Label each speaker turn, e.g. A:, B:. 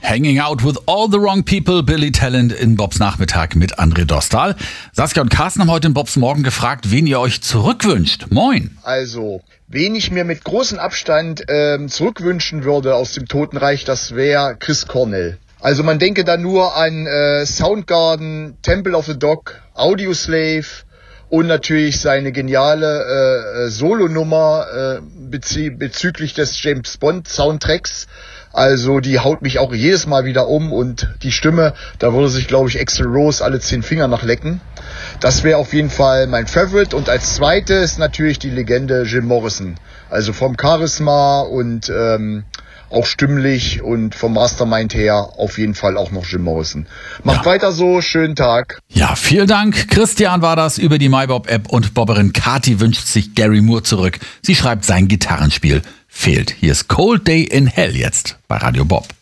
A: Hanging Out with All the Wrong People, Billy Talent in Bobs Nachmittag mit André Dostal. Saskia und Carsten haben heute in Bobs Morgen gefragt, wen ihr euch zurückwünscht. Moin.
B: Also, wen ich mir mit großem Abstand zurückwünschen würde aus dem Totenreich, das wäre Chris Cornell. Also man denke da nur an Soundgarden, Temple of the Dog, Audioslave und natürlich seine geniale Solonummer bezüglich des James Bond Soundtracks. Also die haut mich auch jedes Mal wieder um und die Stimme, da würde sich, glaube ich, Axl Rose alle 10 Finger nach lecken. Das wäre auf jeden Fall mein Favorite. Und als zweites natürlich die Legende Jim Morrison. Also vom Charisma und auch stimmlich und vom Mastermind her auf jeden Fall auch noch Jim Morrison. Macht weiter so, schönen Tag.
A: Ja, vielen Dank. Christian war das über die MyBob-App und Bobberin Kati wünscht sich Gary Moore zurück. Sie schreibt, sein Gitarrenspiel fehlt. Hier ist Cold Day in Hell jetzt bei Radio Bob.